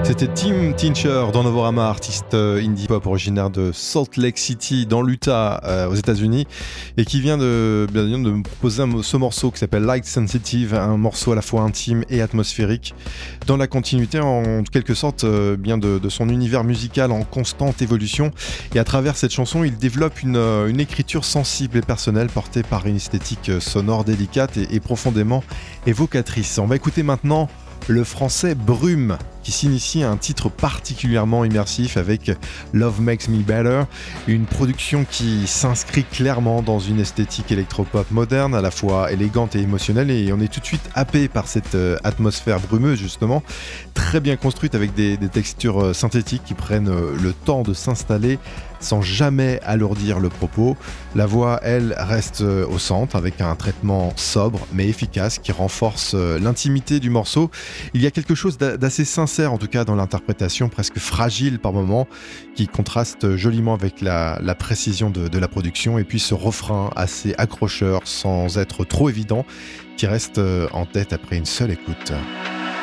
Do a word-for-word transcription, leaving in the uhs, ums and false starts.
C'était Tim Tincher dans Novorama, artiste indie pop originaire de Salt Lake City dans l'Utah euh, aux États-Unis et qui vient de, bien de me proposer un, ce morceau qui s'appelle Light Sensitive, un morceau à la fois intime et atmosphérique dans la continuité en quelque sorte euh, bien de, de son univers musical en constante évolution. Et à travers cette chanson, il développe une, une écriture sensible et personnelle portée par une esthétique sonore délicate et, et profondément évocatrice. On va écouter maintenant le français Brume, qui s'initie à un titre particulièrement immersif avec Love Makes Me Better, une production qui s'inscrit clairement dans une esthétique électropop moderne, à la fois élégante et émotionnelle, et on est tout de suite happé par cette atmosphère brumeuse justement, très bien construite avec des, des textures synthétiques qui prennent le temps de s'installer sans jamais alourdir le propos. La voix, elle, reste au centre avec un traitement sobre mais efficace qui renforce l'intimité du morceau. Il y a quelque chose d'assez sincère en tout cas dans l'interprétation, presque fragile par moments, qui contraste joliment avec la, la précision de, de la production, et puis ce refrain assez accrocheur sans être trop évident qui reste en tête après une seule écoute.